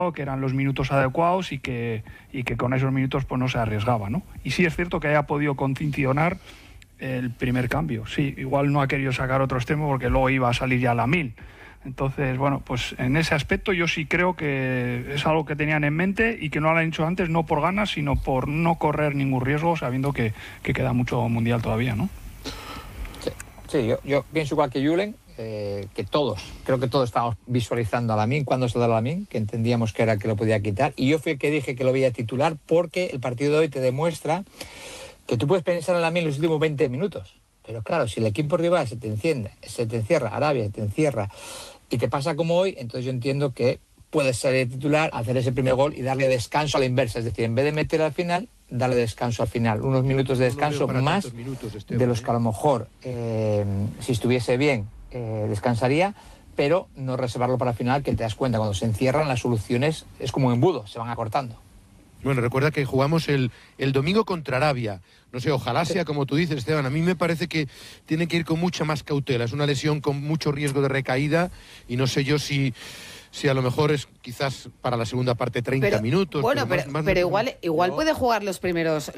que eran los minutos adecuados y que con esos minutos pues no se arriesgaba, ¿no? Y sí es cierto que haya podido condicionar el primer cambio. Sí, igual no ha querido sacar otro extremo porque luego iba a salir ya Lamine. Entonces, bueno, pues en ese aspecto yo sí creo que es algo que tenían en mente y que no lo han hecho antes, no por ganas, sino por no correr ningún riesgo, sabiendo que queda mucho mundial todavía, ¿no? Sí, yo pienso igual que Julen, que creo que todos estábamos visualizando a Lamine cuando se da Lamine, que entendíamos que era el que lo podía quitar, y yo fui el que dije que lo veía titular porque el partido de hoy te demuestra que tú puedes pensar en Lamine los últimos 20 minutos, pero claro, si el equipo rival se te encierra, Arabia se te encierra, y te pasa como hoy, entonces yo entiendo que puedes salir titular, hacer ese primer gol y darle descanso a la inversa, es decir, en vez de meter al final, darle descanso al final, unos minutos de descanso más de los que a lo mejor, si estuviese bien, descansaría, pero no reservarlo para el final, que te das cuenta, cuando se encierran las soluciones es como un embudo, se van acortando. Bueno, recuerda que jugamos el domingo contra Arabia. No sé, ojalá sea como tú dices, Esteban. A mí me parece que tiene que ir con mucha más cautela. Es una lesión con mucho riesgo de recaída y no sé yo si a lo mejor es quizás para la segunda parte 30 minutos. Bueno, pero igual puede jugar los primeros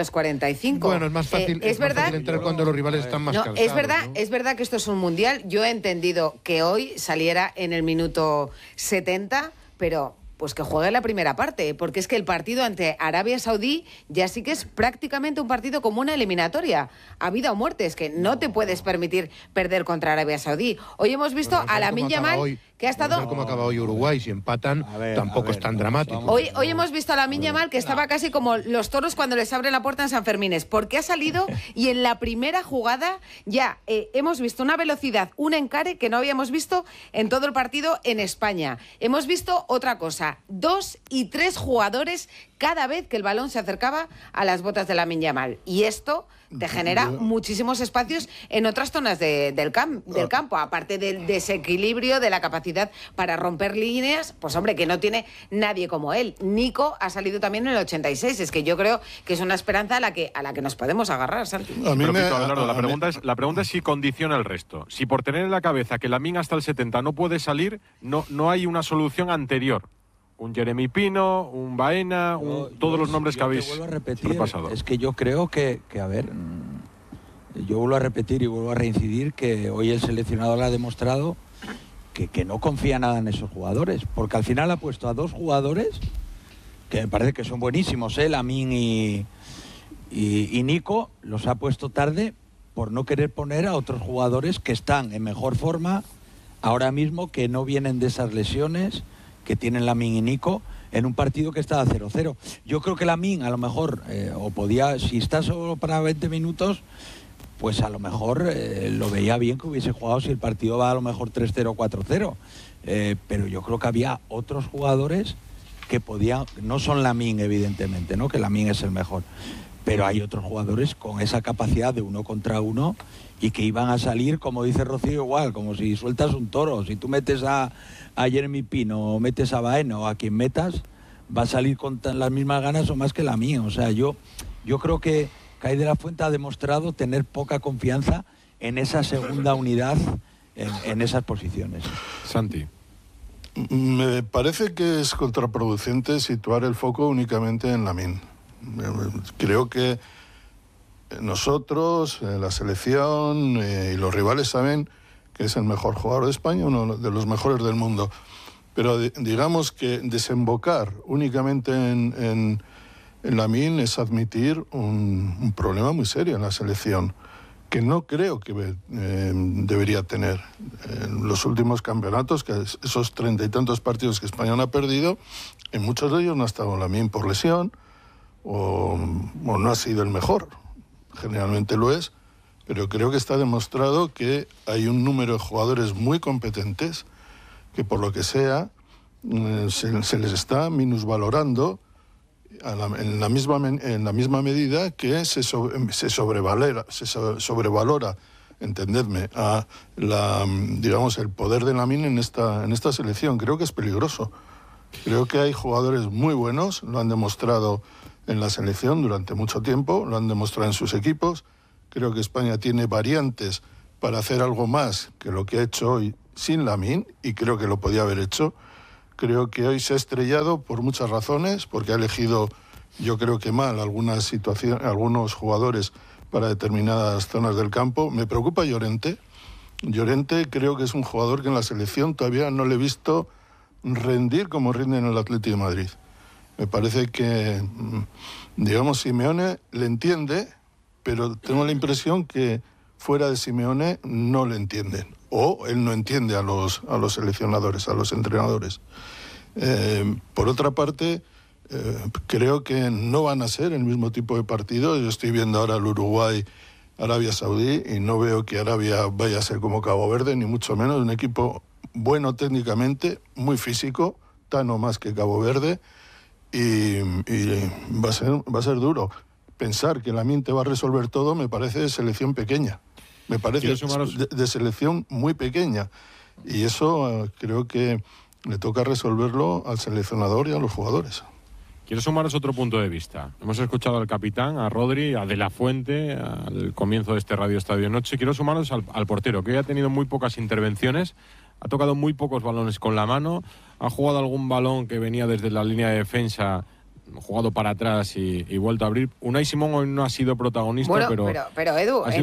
45. Bueno, es más fácil, fácil entrar cuando los rivales están más cansados. Es verdad que esto es un mundial. Yo he entendido que hoy saliera en el minuto 70, pero pues que juegue la primera parte, porque es que el partido ante Arabia Saudí ya sí que es prácticamente un partido como una eliminatoria. Ha vida o muerte, es que no te puedes permitir perder contra Arabia Saudí. Hoy hemos visto a Lamine Yamal, que ha estado... Como acaba hoy Uruguay, si empatan, tampoco es tan dramático. Hoy hemos visto a Lamine Yamal, que estaba casi como los toros cuando les abren la puerta en San Fermines, porque ha salido y en la primera jugada ya hemos visto una velocidad, un encare que no habíamos visto en todo el partido en España. Hemos visto otra cosa, 2 y 3 jugadores cada vez que el balón se acercaba a las botas de Lamine Yamal. Y esto te genera muchísimos espacios en otras zonas del campo, aparte del desequilibrio, de la capacidad para romper líneas, pues hombre, que no tiene nadie como él. Nico ha salido también en el 86, es que yo creo que es una esperanza a la que nos podemos agarrar, Santi. Abelardo, la pregunta es si condiciona el resto. Si por tener en la cabeza que Lamine hasta el 70 no puede salir, no hay una solución anterior. Un Jeremy Pino, un Baena, todos los nombres que habéis repasado. Es que yo creo que, a ver, yo vuelvo a repetir y vuelvo a reincidir que hoy el seleccionador ha demostrado que no confía nada en esos jugadores, porque al final ha puesto a 2 jugadores que me parece que son buenísimos, Lamine y Nico, los ha puesto tarde por no querer poner a otros jugadores que están en mejor forma ahora mismo, que no vienen de esas lesiones que tienen Lamine y Nico, en un partido que está a 0-0. Yo creo que Lamine a lo mejor, o podía, si está solo para 20 minutos, pues a lo mejor lo veía bien que hubiese jugado si el partido va a lo mejor 3-0, 4-0. Pero yo creo que había otros jugadores que podían, no son Lamine evidentemente, ¿no? Que Lamine es el mejor, pero hay otros jugadores con esa capacidad de 1 contra 1 y que iban a salir, como dice Rocío, igual, como si sueltas un toro. Si tú metes a Jeremy Pino o metes a Baena o a quien metas, va a salir con las mismas ganas o más que Lamine. O sea, yo creo que Cai de la Fuente ha demostrado tener poca confianza en esa segunda unidad en esas posiciones. Santi. Me parece que es contraproducente situar el foco únicamente en Lamine. Creo que nosotros, la selección y los rivales saben que es el mejor jugador de España, uno de los mejores del mundo. Pero digamos que desembocar únicamente en Lamine es admitir un problema muy serio en la selección, que no creo que debería tener. En los últimos campeonatos, que esos 30 y tantos partidos que España no ha perdido, en muchos de ellos no ha estado Lamine por lesión o no ha sido el mejor. Generalmente lo es, pero creo que está demostrado que hay un número de jugadores muy competentes que por lo que sea se les está minusvalorando en la misma medida que se sobrevalora, entendedme, digamos, el poder de Lamine en esta selección. Creo que es peligroso. Creo que hay jugadores muy buenos, lo han demostrado en la selección durante mucho tiempo, lo han demostrado en sus equipos. Creo que España tiene variantes para hacer algo más que lo que ha hecho hoy sin Lamine, y creo que lo podía haber hecho. Creo que hoy se ha estrellado por muchas razones, porque ha elegido, yo creo que mal, algunos jugadores para determinadas zonas del campo. Me preocupa Llorente. Llorente creo que es un jugador que en la selección todavía no le he visto rendir como rinde en el Atlético de Madrid. Me parece que, digamos, Simeone le entiende, pero tengo la impresión que fuera de Simeone no le entienden. O él no entiende a los seleccionadores, a los entrenadores. Por otra parte, creo que no van a ser el mismo tipo de partido. Yo estoy viendo ahora el Uruguay-Arabia Saudí y no veo que Arabia vaya a ser como Cabo Verde, ni mucho menos. Un equipo bueno técnicamente, muy físico, tan o más que Cabo Verde, y va a ser duro. Pensar que Lamine te va a resolver todo me parece de selección pequeña. Me parece de selección muy pequeña. Y eso creo que le toca resolverlo al seleccionador y a los jugadores. Quiero sumaros otro punto de vista. Hemos escuchado al capitán, a Rodri, a De La Fuente, al comienzo de este Radio Estadio Noche. Quiero sumaros al portero, que hoy ha tenido muy pocas intervenciones, ha tocado muy pocos balones con la mano, ha jugado algún balón que venía desde la línea de defensa, jugado para atrás y vuelto a abrir. Unai Simón hoy no ha sido protagonista, bueno, pero Edu, en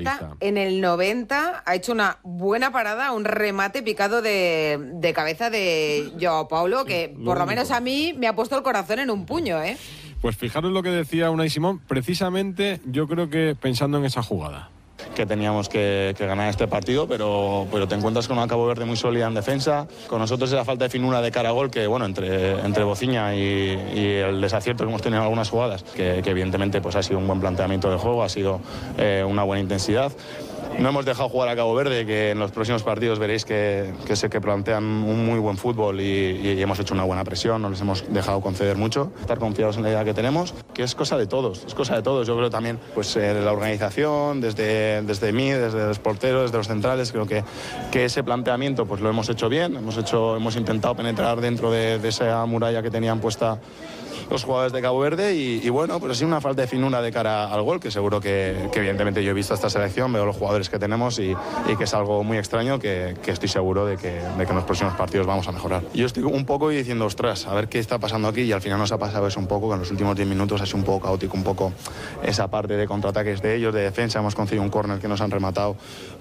el 90 ha hecho una buena parada, un remate picado de cabeza de Joao Paulo, que por lo menos a mí me ha puesto el corazón en un puño, ¿eh? Pues fijaros lo que decía Unai Simón, precisamente yo creo que pensando en esa jugada. Que teníamos que ganar este partido, pero te encuentras con una Cabo Verde muy sólida en defensa. Con nosotros esa falta de finura de cara a gol, que bueno, entre Bociña y el desacierto que hemos tenido en algunas jugadas, que evidentemente pues ha sido un buen planteamiento de juego, ha sido una buena intensidad. No hemos dejado jugar a Cabo Verde, que en los próximos partidos veréis que sé que plantean un muy buen fútbol y hemos hecho una buena presión, no les hemos dejado conceder mucho. Estar confiados en la idea que tenemos, que es cosa de todos, Yo creo también pues la organización, desde mí, desde los porteros, desde los centrales, creo que ese planteamiento pues lo hemos hecho bien, hemos intentado penetrar dentro de esa muralla que tenían puesta los jugadores de Cabo Verde y bueno, pues sí una falta de finura de cara al gol, que seguro que evidentemente yo he visto esta selección, veo los jugadores que tenemos y que es algo muy extraño que estoy seguro de que en los próximos partidos vamos a mejorar. Yo estoy un poco diciendo, ostras, a ver qué está pasando aquí, y al final nos ha pasado eso un poco, que en los últimos 10 minutos ha sido un poco caótico, un poco esa parte de contraataques de ellos, de defensa. Hemos conseguido un córner que nos han rematado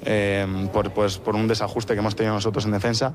por un desajuste que hemos tenido nosotros en defensa.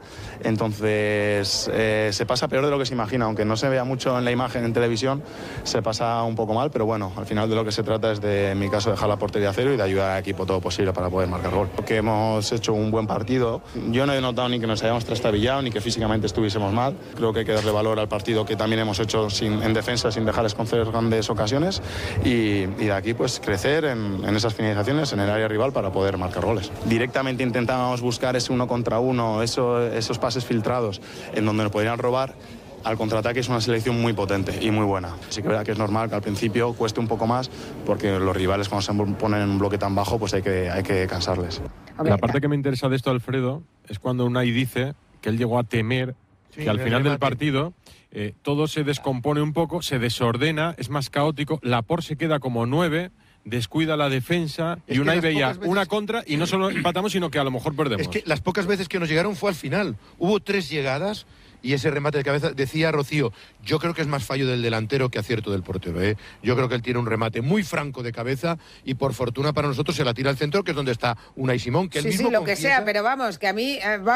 Entonces se pasa peor de lo que se imagina, aunque no se vea mucho en la imagen en televisión, se pasa un poco mal, pero bueno, al final de lo que se trata es de, en mi caso, dejar la portería a cero y de ayudar al equipo todo posible para poder marcar gol. Que hemos hecho un buen partido. Yo no he notado ni que nos hayamos trastabillado ni que físicamente estuviésemos mal. Creo que hay que darle valor al partido que también hemos hecho en defensa, sin dejarles conceder grandes ocasiones, y de aquí pues crecer en esas finalizaciones en el área rival para poder marcar goles. Directamente intentábamos buscar ese 1 contra 1, esos pases filtrados en donde nos podrían robar. Al contraataque es una selección muy potente y muy buena. Sí que es verdad que es normal que al principio cueste un poco más, porque los rivales cuando se ponen en un bloque tan bajo pues hay que cansarles. La parte que me interesa de esto, Alfredo, es cuando Unai dice que él llegó a temer que al final del partido todo se descompone un poco, se desordena, es más caótico, Laporte se queda como 9, descuida la defensa y Unai veía una contra y no solo empatamos, sino que a lo mejor perdemos. Es que las pocas veces que nos llegaron fue al final. Hubo 3 llegadas y ese remate de cabeza, decía Rocío, yo creo que es más fallo del delantero que acierto del portero, ¿eh? Yo creo que él tiene un remate muy franco de cabeza y por fortuna para nosotros se la tira al centro, que es donde está Unai Simón, que él mismo sí, lo que sea, pero vamos, que a mí,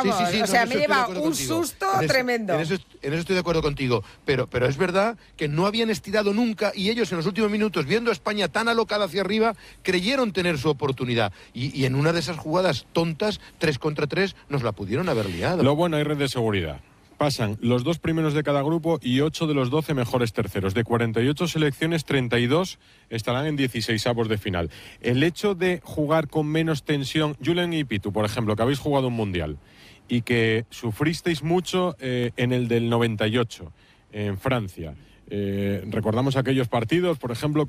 me lleva un susto tremendo. En eso estoy de acuerdo contigo, pero es verdad que no habían estirado nunca y ellos en los últimos minutos, viendo a España tan alocada hacia arriba, creyeron tener su oportunidad y en una de esas jugadas tontas, 3 contra 3, nos la pudieron haber liado. Lo bueno, hay red de seguridad. Pasan los 2 primeros de cada grupo y 8 de los 12 mejores terceros. De 48 selecciones, 32 estarán en 16avos de final. El hecho de jugar con menos tensión, Julen y Pitu, por ejemplo, que habéis jugado un mundial y que sufristeis mucho en el del 98, en Francia. Recordamos aquellos partidos, por ejemplo,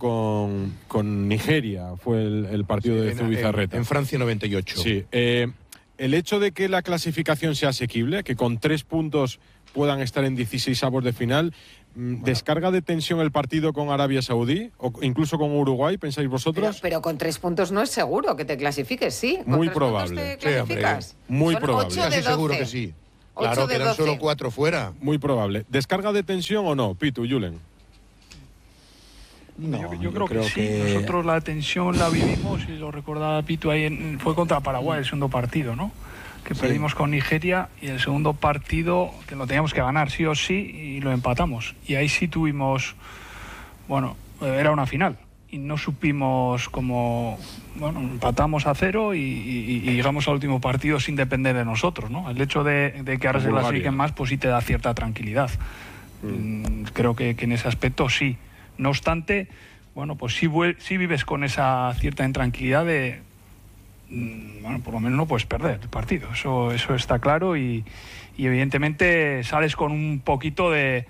con Nigeria, fue el partido de Zubizarreta. En Francia 98. Sí. El hecho de que la clasificación sea asequible, que con 3 puntos puedan estar en 16avos de final, ¿descarga de tensión el partido con Arabia Saudí o incluso con Uruguay, pensáis vosotros? Pero con 3 puntos no es seguro que te clasifiques, ¿sí? Muy probable. ¿Te clasificas? Muy Son probable. 8 de 12. Casi seguro que sí. Claro, quedan solo 4 fuera. Muy probable. ¿Descarga de tensión o no, Pitu, Julen? No, yo creo que sí. Nosotros la tensión la vivimos, y lo recordaba Pitu ahí, fue contra Paraguay el segundo partido, ¿no? Que perdimos con Nigeria, y el segundo partido que lo teníamos que ganar sí o sí y lo empatamos. Y ahí sí tuvimos, bueno, era una final y no supimos cómo, bueno, empatamos a 0 y llegamos al último partido sin depender de nosotros, ¿no? El hecho de que ahora se clasifiquen más, pues sí te da cierta tranquilidad. Creo que en ese aspecto sí. No obstante, bueno, pues sí vives con esa cierta intranquilidad de, bueno, por lo menos no puedes perder el partido. Eso está claro, y evidentemente sales con un poquito de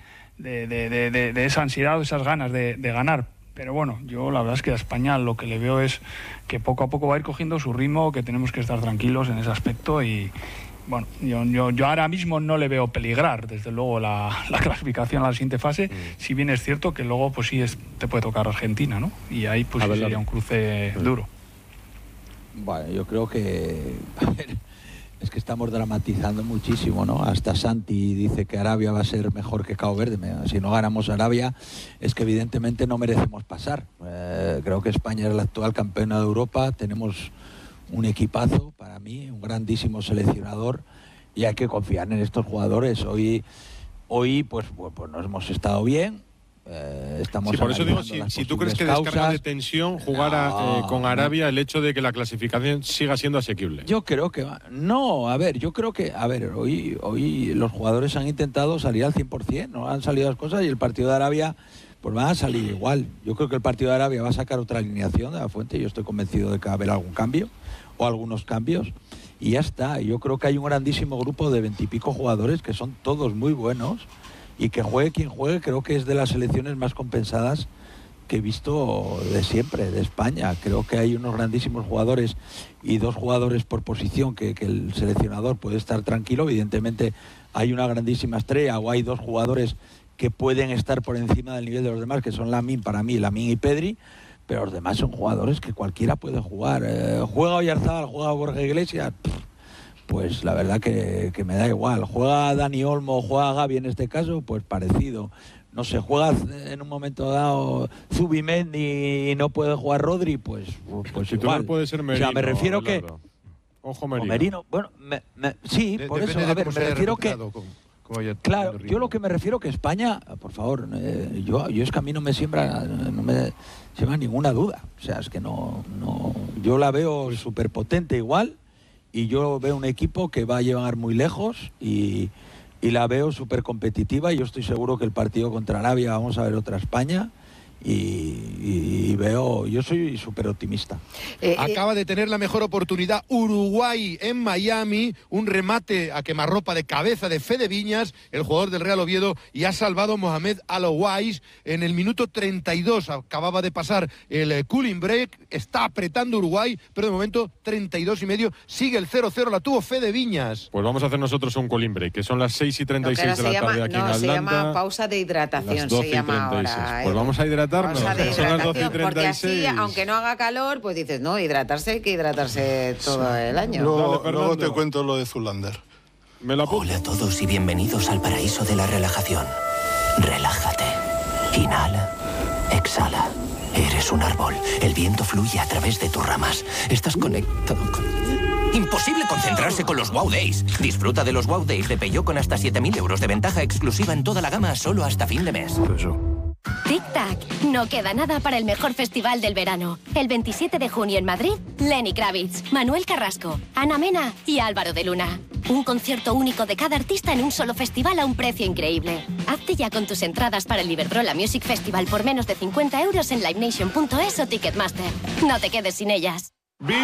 esa ansiedad, esas ganas de ganar. Pero bueno, yo la verdad es que a España lo que le veo es que poco a poco va a ir cogiendo su ritmo, que tenemos que estar tranquilos en ese aspecto, y bueno, yo ahora mismo no le veo peligrar, desde luego, la clasificación a la siguiente fase. Si bien es cierto que luego pues sí te puede tocar Argentina, ¿no? Y ahí pues sí sería un cruce duro. Bueno, yo creo que, a ver, es que estamos dramatizando muchísimo, ¿no? Hasta Santi dice que Arabia va a ser mejor que Cabo Verde. Si no ganamos Arabia, es que evidentemente no merecemos pasar. Creo que España es la actual campeona de Europa. Tenemos un equipazo, para mí, un grandísimo seleccionador, y hay que confiar en estos jugadores. Hoy pues nos hemos estado bien. Estamos por eso digo, si tú crees que descarga de tensión jugar con Arabia el hecho de que la clasificación siga siendo asequible. Yo creo que yo creo que hoy los jugadores han intentado salir al 100%, no han salido las cosas, y el partido de Arabia pues van a salir igual. Yo creo que el partido de Arabia va a sacar otra alineación de la Fuente. Yo estoy convencido de que va a haber algún cambio o algunos cambios, y ya está. Yo creo que hay un grandísimo grupo de 20 y pico jugadores que son todos muy buenos, y que juegue quien juegue, creo que es de las selecciones más compensadas que he visto de siempre, de España. Creo que hay unos grandísimos jugadores y 2 jugadores por posición que el seleccionador puede estar tranquilo. Evidentemente hay una grandísima estrella, o hay 2 jugadores que pueden estar por encima del nivel de los demás, que son Lamine, para mí, Lamine y Pedri, pero los demás son jugadores que cualquiera puede jugar. ¿Juega Oyarzabal, juega Borja Iglesias? Pues la verdad que me da igual. ¿Juega Dani Olmo, juega Gavi en este caso? Pues parecido. No sé, ¿juega en un momento dado Zubimendi y no puede jugar Rodri? Pues igual. Puede ser Merino, o sea, me refiero que... Ojo Merino. Merino, bueno, sí, por eso, a ver, me refiero que... Claro, yo lo que me refiero que España, por favor, yo es que a mí no me siembra ninguna duda. O sea, es que no yo la veo súper potente igual, y yo veo un equipo que va a llegar muy lejos, y la veo súper competitiva, y yo estoy seguro que el partido contra Arabia vamos a ver otra España. Y yo soy súper optimista. Acaba de tener la mejor oportunidad Uruguay en Miami, un remate a quemarropa de cabeza de Fede Viñas, el jugador del Real Oviedo, y ha salvado Mohamed Al-Owais en el minuto 32. Acababa de pasar el cooling break, está apretando Uruguay, pero de momento 32 y medio, sigue el 0-0, la tuvo Fede Viñas. Pues vamos a hacer nosotros un cooling break, que son las 6:36 de la tarde aquí en Atlanta. Se llama pausa de hidratación, se llama ahora. Pues vamos a hidratarnos. Son las 12:36. Porque así, aunque no haga calor, pues dices, no, hidratarse, hay que hidratarse todo el año. Luego te cuento lo de Zulander. Hola a todos y bienvenidos al paraíso de la relajación. Relájate. Inhala. Exhala. Eres un árbol. El viento fluye a través de tus ramas. Estás conectado con... Imposible concentrarse con los Wow Days. Disfruta de los Wow Days de Peugeot con hasta 7.000 euros de ventaja exclusiva en toda la gama solo hasta fin de mes. Tic-tac, no queda nada para el mejor festival del verano. El 27 de junio en Madrid, Lenny Kravitz, Manuel Carrasco, Ana Mena y Álvaro de Luna. Un concierto único de cada artista en un solo festival a un precio increíble. Hazte ya con tus entradas para el Iberdrola Music Festival por menos de 50 euros en livenation.es o Ticketmaster. No te quedes sin ellas. ¡Vigor!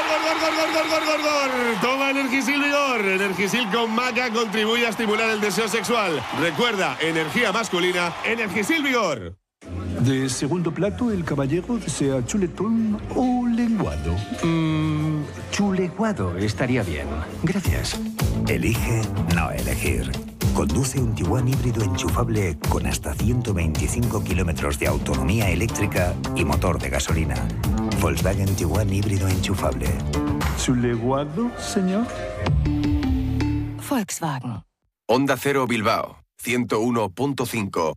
Toma Energisil Vigor. Energisil con maca contribuye a estimular el deseo sexual. Recuerda, energía masculina, Energisil Vigor. De segundo plato, el caballero desea chuletón o lenguado. Chuleguado estaría bien. Gracias. Elige no elegir. Conduce un Tiguan híbrido enchufable con hasta 125 kilómetros de autonomía eléctrica y motor de gasolina. Volkswagen Tiguan híbrido enchufable. ¿Chuleguado, señor? Volkswagen. Onda Cero Bilbao, 101.5.